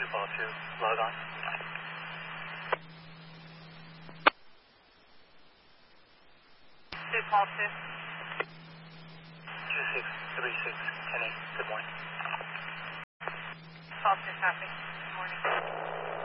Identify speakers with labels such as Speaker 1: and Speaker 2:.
Speaker 1: Paul 2, log on.
Speaker 2: 2 Paul 2.
Speaker 1: 2636, Kenny, good morning.
Speaker 2: Paul 2 copy. Good morning.